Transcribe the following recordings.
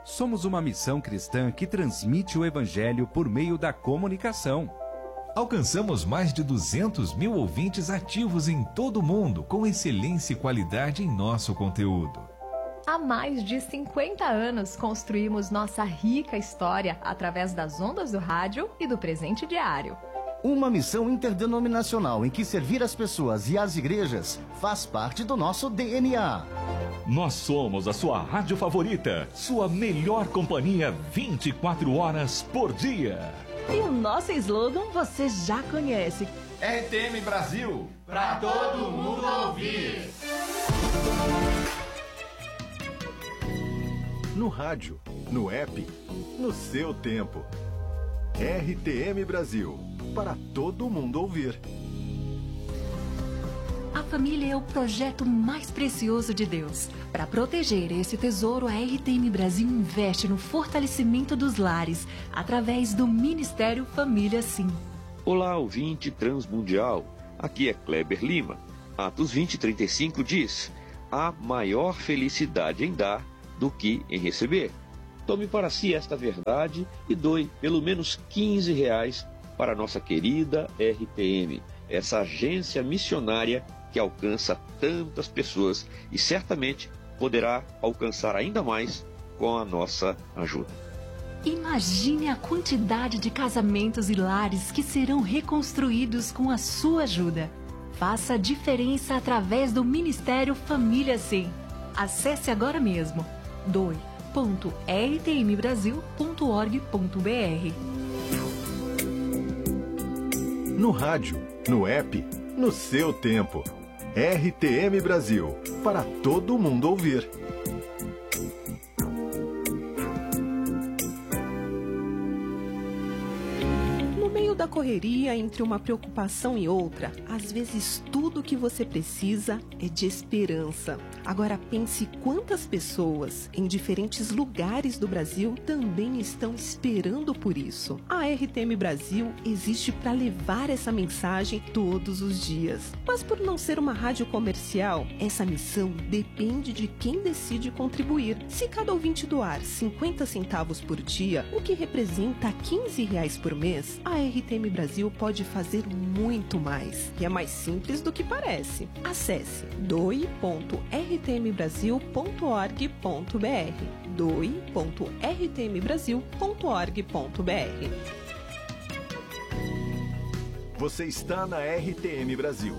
Somos uma missão cristã que transmite o Evangelho por meio da comunicação. Alcançamos mais de 200 mil ouvintes ativos em todo o mundo, com excelência e qualidade em nosso conteúdo. Há mais de 50 anos construímos nossa rica história através das ondas do rádio e do presente diário. Uma missão interdenominacional em que servir as pessoas e as igrejas faz parte do nosso DNA. Nós somos a sua rádio favorita, sua melhor companhia 24 horas por dia. E o nosso slogan você já conhece. RTM Brasil, pra todo mundo ouvir. No rádio, no app, no seu tempo. RTM Brasil, para todo mundo ouvir. A família é o projeto mais precioso de Deus. Para proteger esse tesouro, a RTM Brasil investe no fortalecimento dos lares, através do Ministério Família Sim. Olá, ouvinte transmundial. Aqui é Kleber Lima. Atos 20:35 diz: há maior felicidade em dar do que em receber. Tome para si esta verdade e doe pelo menos R$15 para a nossa querida RTM, essa agência missionária que alcança tantas pessoas e certamente poderá alcançar ainda mais com a nossa ajuda. Imagine a quantidade de casamentos e lares que serão reconstruídos com a sua ajuda. Faça a diferença através do Ministério Família Sim. Acesse agora mesmo doe.rtmbrasil.org.br. No rádio, no app, no seu tempo. RTM Brasil, para todo mundo ouvir. No meio da correria, entre uma preocupação e outra, às vezes tudo o que você precisa é de esperança. Agora pense quantas pessoas em diferentes lugares do Brasil também estão esperando por isso. A RTM Brasil existe para levar essa mensagem todos os dias. Mas por não ser uma rádio comercial, essa missão depende de quem decide contribuir. Se cada ouvinte doar 50 centavos por dia, o que representa R$15 por mês, a RTM Brasil pode fazer muito mais. E é mais simples do que parece. Acesse doe.rtmbrasil.org.br doe.rtmbrasil.org.br. Você está na RTM Brasil.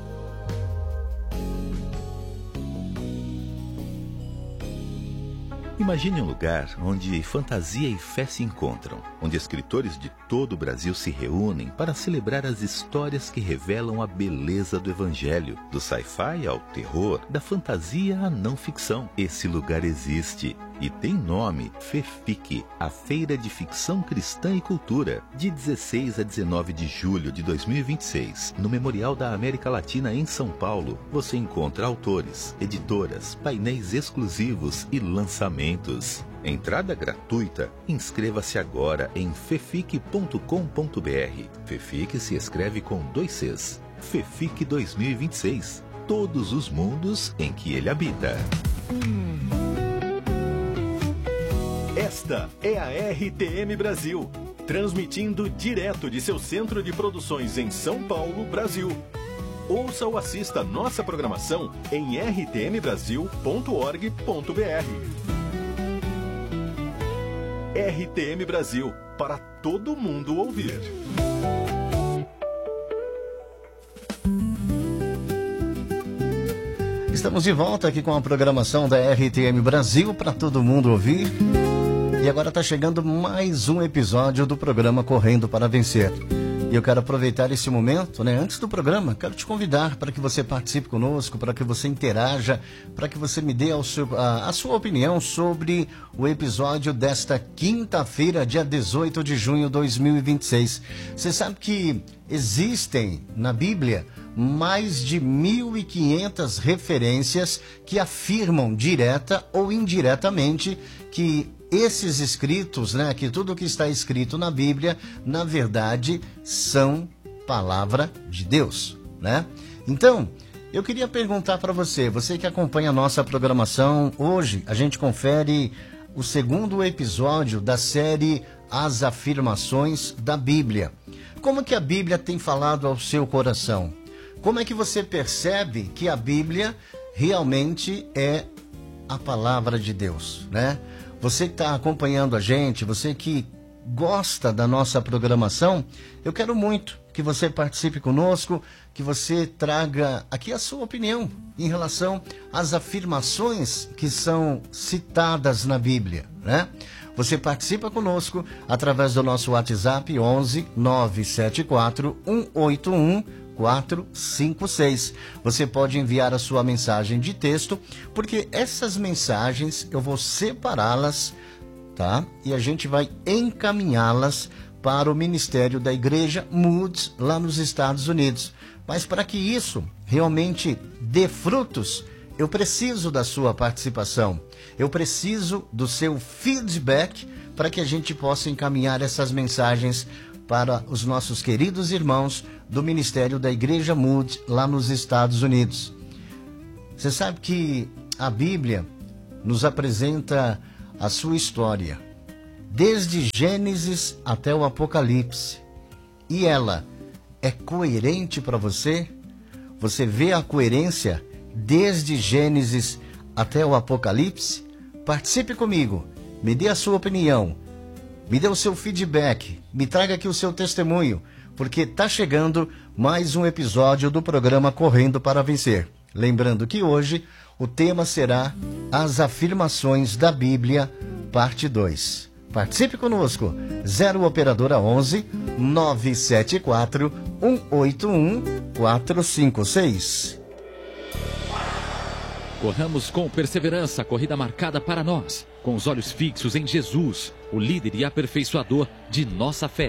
Imagine um lugar onde fantasia e fé se encontram, onde escritores de todo o Brasil se reúnem para celebrar as histórias que revelam a beleza do Evangelho, do sci-fi ao terror, da fantasia à não ficção. Esse lugar existe e tem nome: FEFIC, a Feira de Ficção Cristã e Cultura, de 16 a 19 de julho de 2026, no Memorial da América Latina em São Paulo. Você encontra autores, editoras, painéis exclusivos e lançamentos. Entrada gratuita. Inscreva-se agora em fefic.com.br. FEFIC se escreve com 2 Cs. FEFIC 2026. Todos os mundos em que ele habita. Esta é a RTM Brasil, transmitindo direto de seu centro de produções em São Paulo, Brasil. Ouça ou assista nossa programação em rtmbrasil.org.br. RTM Brasil, para todo mundo ouvir. Estamos de volta aqui com a programação da RTM Brasil para todo mundo ouvir. E agora está chegando mais um episódio do programa Correndo para Vencer. E eu quero aproveitar esse momento, antes do programa, quero te convidar para que você participe conosco, para que você interaja, para que você me dê a sua opinião sobre o episódio desta quinta-feira, dia 18 de junho de 2026. Você sabe que existem na Bíblia mais de 1.500 referências que afirmam direta ou indiretamente que esses escritos, que tudo que está escrito na Bíblia, na verdade, são palavra de Deus, Então, eu queria perguntar para você que acompanha a nossa programação, hoje a gente confere o segundo episódio da série As Afirmações da Bíblia. Como que a Bíblia tem falado ao seu coração? Como é que você percebe que a Bíblia realmente é a palavra de Deus, né? Você que está acompanhando a gente, você que gosta da nossa programação, eu quero muito que você participe conosco, que você traga aqui a sua opinião em relação às afirmações que são citadas na Bíblia, né? Você participa conosco através do nosso WhatsApp 11 974 181 456. Você pode enviar a sua mensagem de texto, porque essas mensagens eu vou separá-las, tá? E a gente vai encaminhá-las para o Ministério da Igreja Moods lá nos Estados Unidos. Mas para que isso realmente dê frutos, eu preciso da sua participação. Eu preciso do seu feedback para que a gente possa encaminhar essas mensagens para os nossos queridos irmãos do Ministério da Igreja Mood lá nos Estados Unidos. Você sabe que a Bíblia nos apresenta a sua história, desde Gênesis até o Apocalipse. E ela é coerente para você? Você vê a coerência desde Gênesis até o Apocalipse? Participe comigo, me dê a sua opinião, me dê o seu feedback, me traga aqui o seu testemunho, porque está chegando mais um episódio do programa Correndo para Vencer. Lembrando que hoje o tema será As Afirmações da Bíblia, parte 2. Participe conosco, 0 Operadora 11 974 181 456. Corramos com perseverança a corrida marcada para nós, com os olhos fixos em Jesus, o líder e aperfeiçoador de nossa fé.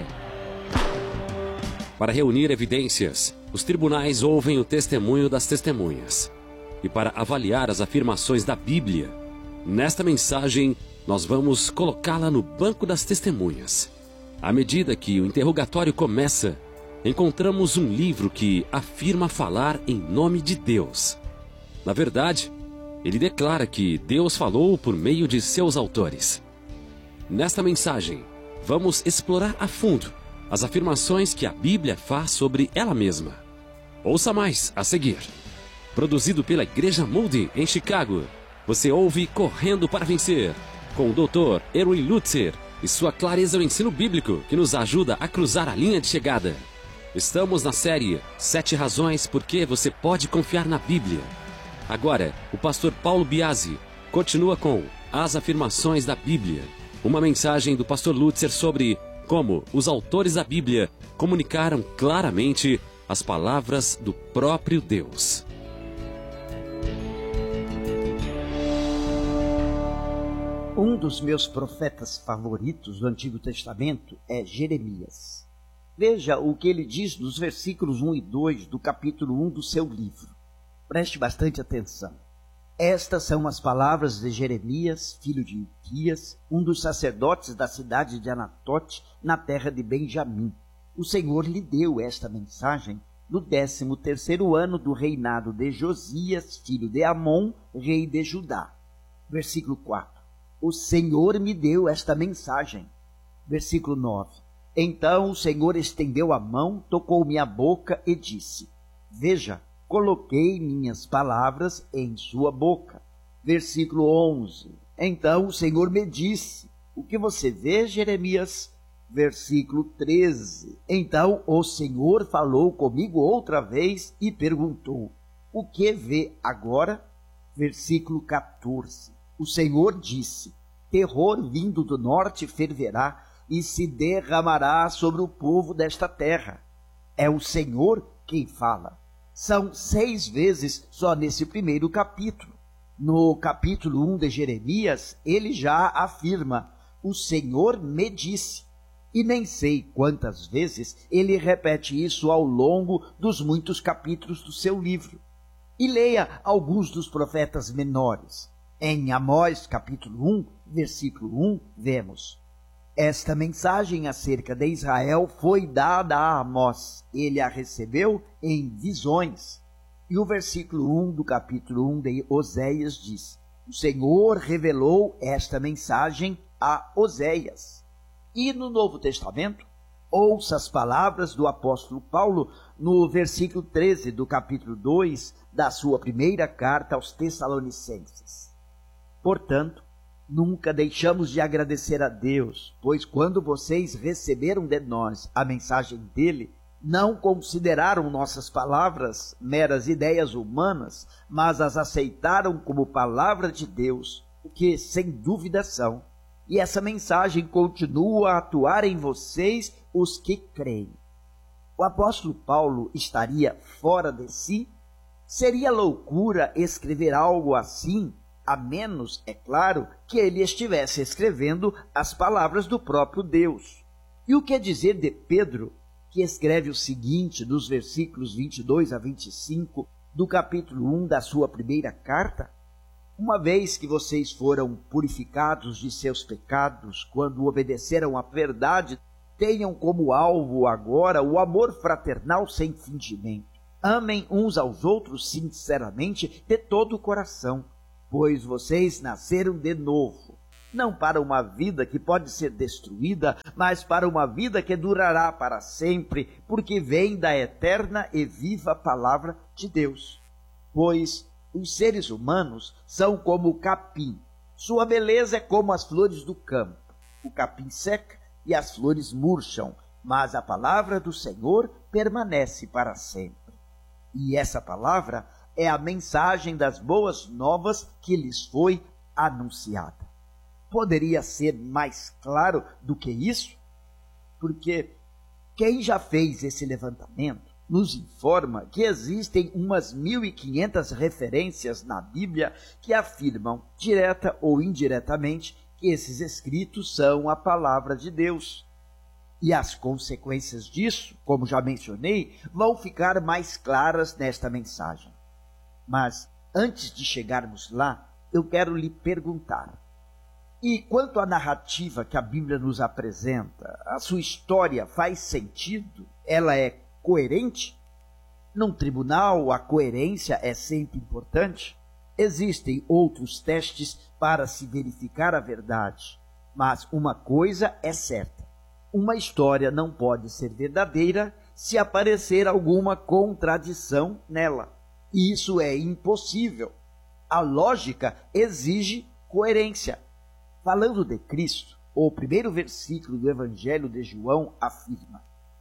Para reunir evidências, os tribunais ouvem o testemunho das testemunhas. E para avaliar as afirmações da Bíblia, nesta mensagem nós vamos colocá-la no banco das testemunhas. À medida que o interrogatório começa, encontramos um livro que afirma falar em nome de Deus. Na verdade, ele declara que Deus falou por meio de seus autores. Nesta mensagem, vamos explorar a fundo as afirmações que a Bíblia faz sobre ela mesma. Ouça mais a seguir. Produzido pela Igreja Moody em Chicago, você ouve Correndo para Vencer, com o Dr. Erwin Lutzer e sua clareza ao ensino bíblico que nos ajuda a cruzar a linha de chegada. Estamos na série 7 razões por que você pode confiar na Bíblia. Agora, o pastor Paulo Biasi continua com As Afirmações da Bíblia, uma mensagem do pastor Lutzer sobre como os autores da Bíblia comunicaram claramente as palavras do próprio Deus. Um dos meus profetas favoritos do Antigo Testamento é Jeremias. Veja o que ele diz nos versículos 1 e 2 do capítulo 1 do seu livro. Preste bastante atenção. Estas são as palavras de Jeremias, filho de Ilquias, um dos sacerdotes da cidade de Anatote, na terra de Benjamim. O Senhor lhe deu esta mensagem no 13º ano do reinado de Josias, filho de Amon, rei de Judá. Versículo 4. O Senhor me deu esta mensagem. Versículo 9. Então o Senhor estendeu a mão, tocou minha boca e disse: Veja, coloquei minhas palavras em sua boca. Versículo 11. Então o Senhor me disse: O que você vê, Jeremias? Versículo 13. Então o Senhor falou comigo outra vez e perguntou: O que vê agora? Versículo 14. O Senhor disse: Terror vindo do norte ferverá e se derramará sobre o povo desta terra. É o Senhor quem fala. São 6 vezes só nesse primeiro capítulo. No capítulo 1 de Jeremias, ele já afirma: O Senhor me disse. E nem sei quantas vezes ele repete isso ao longo dos muitos capítulos do seu livro. E leia alguns dos profetas menores. Em Amós, capítulo 1, versículo 1, vemos: Esta mensagem acerca de Israel foi dada a Amós. Ele a recebeu em visões. E o versículo 1 do capítulo 1 de Oséias diz: O Senhor revelou esta mensagem a Oséias. E no Novo Testamento, ouça as palavras do apóstolo Paulo no versículo 13 do capítulo 2 da sua primeira carta aos Tessalonicenses. Portanto, nunca deixamos de agradecer a Deus, pois quando vocês receberam de nós a mensagem dele, não consideraram nossas palavras meras ideias humanas, mas as aceitaram como palavra de Deus, o que sem dúvida são. E essa mensagem continua a atuar em vocês, os que creem. O apóstolo Paulo estaria fora de si? Seria loucura escrever algo assim, a menos, é claro, que ele estivesse escrevendo as palavras do próprio Deus. E o que dizer de Pedro, que escreve o seguinte dos versículos 22 a 25 do capítulo 1 da sua primeira carta? Uma vez que vocês foram purificados de seus pecados, quando obedeceram à verdade, tenham como alvo agora o amor fraternal sem fingimento. Amem uns aos outros sinceramente de todo o coração, pois vocês nasceram de novo, não para uma vida que pode ser destruída, mas para uma vida que durará para sempre, porque vem da eterna e viva palavra de Deus. Pois os seres humanos são como o capim. Sua beleza é como as flores do campo. O capim seca e as flores murcham, mas a palavra do Senhor permanece para sempre. E essa palavra é a mensagem das boas novas que lhes foi anunciada. Poderia ser mais claro do que isso? Porque quem já fez esse levantamento nos informa que existem umas 1.500 referências na Bíblia que afirmam, direta ou indiretamente, que esses escritos são a palavra de Deus. E as consequências disso, como já mencionei, vão ficar mais claras nesta mensagem. Mas, antes de chegarmos lá, eu quero lhe perguntar: e quanto à narrativa que a Bíblia nos apresenta, a sua história faz sentido? Ela é coerente? Num tribunal, a coerência é sempre importante. Existem outros testes para se verificar a verdade, mas uma coisa é certa: uma história não pode ser verdadeira se aparecer alguma contradição nela. Isso é impossível. A lógica exige coerência. Falando de Cristo, o primeiro versículo do Evangelho de João afirma: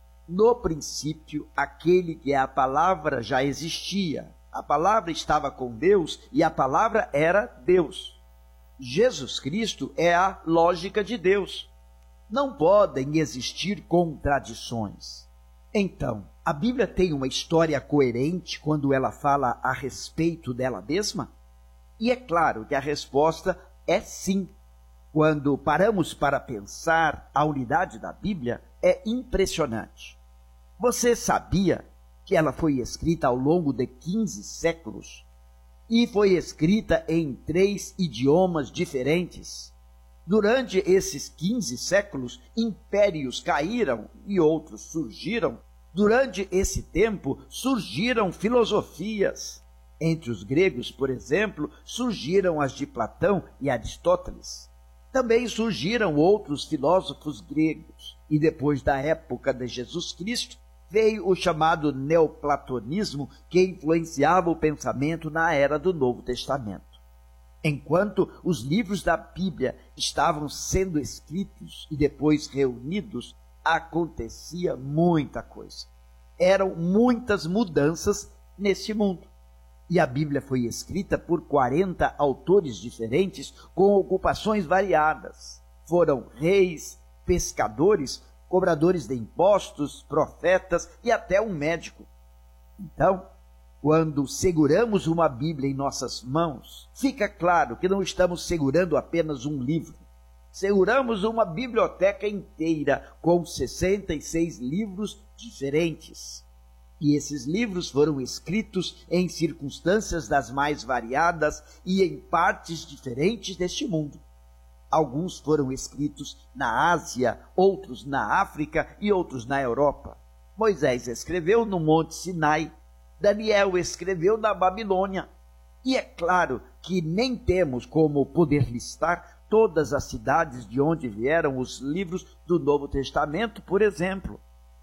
no princípio, aquele que é a palavra já existia. A palavra estava com Deus e a palavra era Deus. Jesus Cristo é a lógica de Deus. Não podem existir contradições. Então, a Bíblia tem uma história coerente quando ela fala a respeito dela mesma? E é claro que a resposta é sim. Quando paramos para pensar, a unidade da Bíblia é impressionante. Você sabia que ela foi escrita ao longo de 15 séculos? E foi escrita em 3 idiomas diferentes. Durante esses 15 séculos, impérios caíram e outros surgiram. Durante esse tempo, surgiram filosofias. Entre os gregos, por exemplo, surgiram as de Platão e Aristóteles. Também surgiram outros filósofos gregos, e depois da época de Jesus Cristo, veio o chamado neoplatonismo, que influenciava o pensamento na era do Novo Testamento. Enquanto os livros da Bíblia estavam sendo escritos e depois reunidos, acontecia muita coisa. Eram muitas mudanças nesse mundo. E a Bíblia foi escrita por 40 autores diferentes com ocupações variadas. Foram reis, pescadores, cobradores de impostos, profetas e até um médico. Então, quando seguramos uma Bíblia em nossas mãos, fica claro que não estamos segurando apenas um livro. Seguramos uma biblioteca inteira com 66 livros diferentes. E esses livros foram escritos em circunstâncias das mais variadas e em partes diferentes deste mundo. Alguns foram escritos na Ásia, outros na África e outros na Europa. Moisés escreveu no Monte Sinai, Daniel escreveu na Babilônia, E é claro que nem temos como poder listar todas as cidades de onde vieram os livros do Novo Testamento, por exemplo.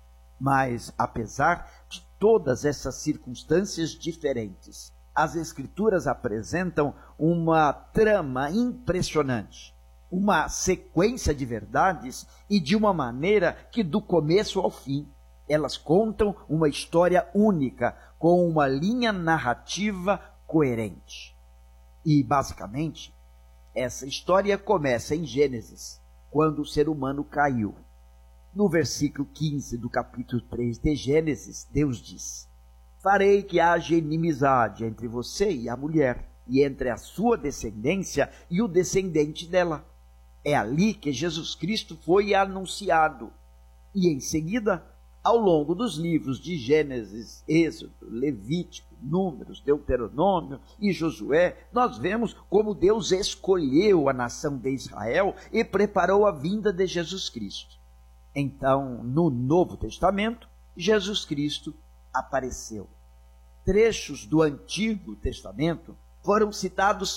Mas, apesar de todas essas circunstâncias diferentes, as Escrituras apresentam uma trama impressionante, uma sequência de verdades e de uma maneira que, do começo ao fim, elas contam uma história única, com uma linha narrativa coerente. E, basicamente, essa história começa em Gênesis, quando o ser humano caiu. No versículo 15 do capítulo 3 de Gênesis, Deus diz: farei que haja inimizade entre você e a mulher, e entre a sua descendência e o descendente dela. É ali que Jesus Cristo foi anunciado. E em seguida, ao longo dos livros de Gênesis, Êxodo, Levítico, Números, Deuteronômio e Josué, nós vemos como Deus escolheu a nação de Israel e preparou a vinda de Jesus Cristo. Então, no Novo Testamento, Jesus Cristo apareceu. Trechos do Antigo Testamento foram citados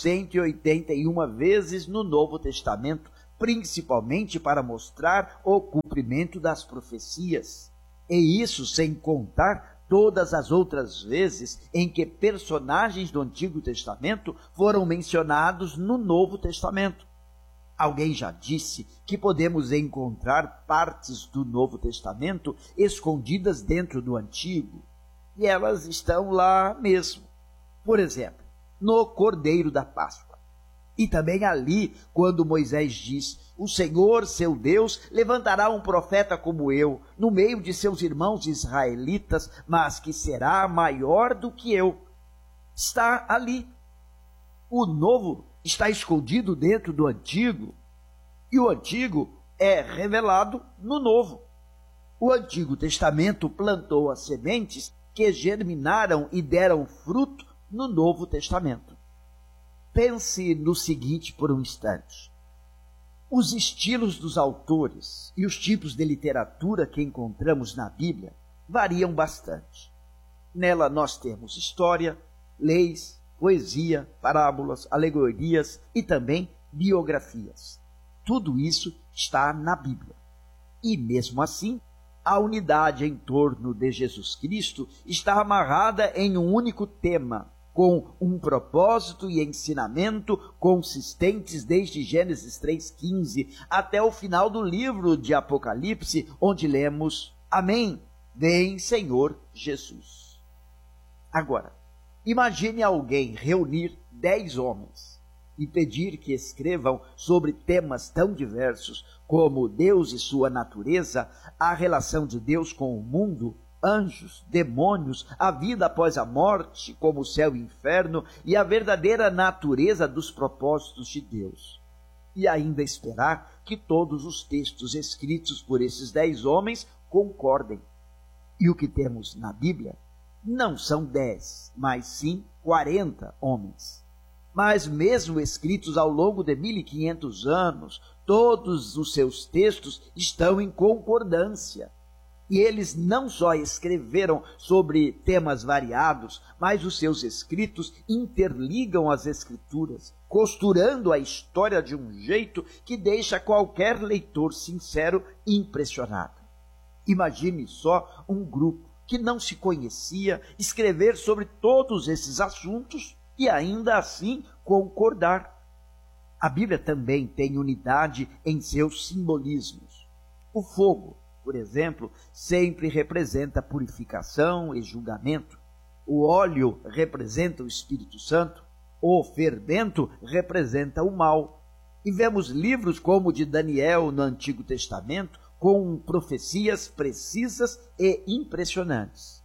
181 vezes no Novo Testamento, principalmente para mostrar o cumprimento das profecias. E isso sem contar todas as outras vezes em que personagens do Antigo Testamento foram mencionados no Novo Testamento. Alguém já disse que podemos encontrar partes do Novo Testamento escondidas dentro do Antigo, e elas estão lá mesmo. Por exemplo, no Cordeiro da Páscoa. E também ali, quando Moisés diz: o Senhor, seu Deus, levantará um profeta como eu, no meio de seus irmãos israelitas, mas que será maior do que eu. Está ali. O novo está escondido dentro do antigo, e o antigo é revelado no novo. O Antigo Testamento plantou as sementes que germinaram e deram fruto no Novo Testamento. Pense no seguinte por um instante. Os estilos dos autores e os tipos de literatura que encontramos na Bíblia variam bastante. Nela nós temos história, leis, poesia, parábolas, alegorias e também biografias. Tudo isso está na Bíblia. E mesmo assim, a unidade em torno de Jesus Cristo está amarrada em um único tema, com um propósito e ensinamento consistentes desde Gênesis 3,15 até o final do livro de Apocalipse, onde lemos: Amém, vem Senhor Jesus. Agora, imagine alguém reunir 10 homens e pedir que escrevam sobre temas tão diversos como Deus e sua natureza, a relação de Deus com o mundo, anjos, demônios, a vida após a morte, como o céu e o inferno, e a verdadeira natureza dos propósitos de Deus. E ainda esperar que todos os textos escritos por esses 10 homens concordem. E o que temos na Bíblia não são 10, mas sim 40 homens. Mas mesmo escritos ao longo de 1500 anos, todos os seus textos estão em concordância. E eles não só escreveram sobre temas variados, mas os seus escritos interligam as Escrituras, costurando a história de um jeito que deixa qualquer leitor sincero impressionado. Imagine só um grupo que não se conhecia escrever sobre todos esses assuntos e ainda assim concordar. A Bíblia também tem unidade em seus simbolismos. O fogo, por exemplo, sempre representa purificação e julgamento. O óleo representa o Espírito Santo. O fermento representa o mal. E vemos livros como o de Daniel no Antigo Testamento, com profecias precisas e impressionantes.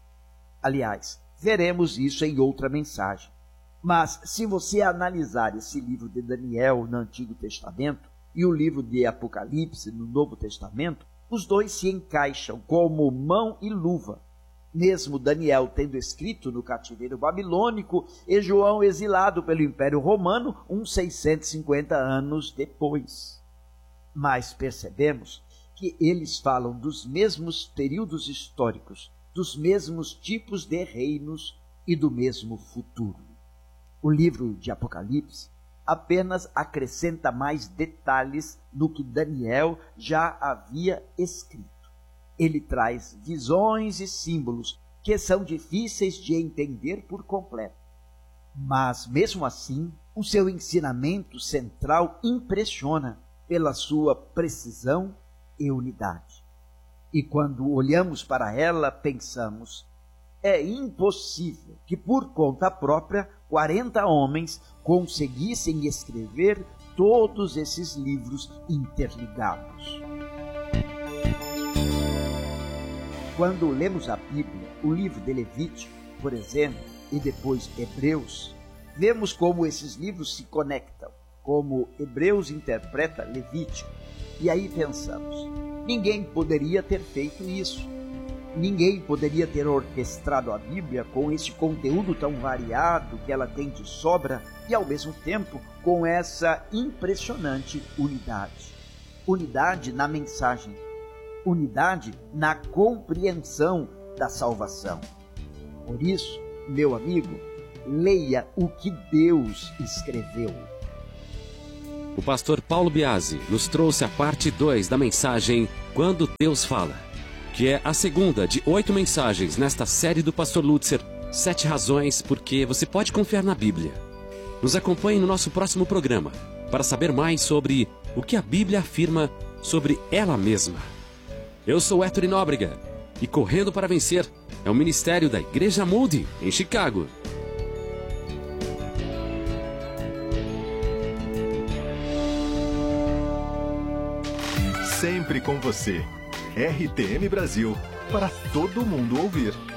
Aliás, veremos isso em outra mensagem. Mas se você analisar esse livro de Daniel no Antigo Testamento e o livro de Apocalipse no Novo Testamento, os dois se encaixam como mão e luva, mesmo Daniel tendo escrito no cativeiro babilônico e João exilado pelo Império Romano uns 650 anos depois. Mas percebemos que eles falam dos mesmos períodos históricos, dos mesmos tipos de reinos e do mesmo futuro. O livro de Apocalipse apenas acrescenta mais detalhes no que Daniel já havia escrito. Ele traz visões e símbolos que são difíceis de entender por completo. Mas, mesmo assim, o seu ensinamento central impressiona pela sua precisão e unidade. E quando olhamos para ela, pensamos, é impossível que por conta própria 40 homens conseguissem escrever todos esses livros interligados. Quando lemos a Bíblia, o livro de Levítico, por exemplo, e depois Hebreus, vemos como esses livros se conectam, como Hebreus interpreta Levítico. E aí pensamos, ninguém poderia ter feito isso. Ninguém poderia ter orquestrado a Bíblia com esse conteúdo tão variado que ela tem de sobra e, ao mesmo tempo, com essa impressionante unidade. Unidade na mensagem, unidade na compreensão da salvação. Por isso, meu amigo, leia o que Deus escreveu. O pastor Paulo Biasi nos trouxe a parte 2 da mensagem Quando Deus Fala, que é a segunda de 8 mensagens nesta série do pastor Lutzer, 7 razões porque você pode confiar na Bíblia. Nos acompanhe no nosso próximo programa para saber mais sobre o que a Bíblia afirma sobre ela mesma. Eu sou Héctor Nóbrega e Correndo para Vencer é o ministério da Igreja Moody, em Chicago. Sempre com você. RTM Brasil, para todo mundo ouvir.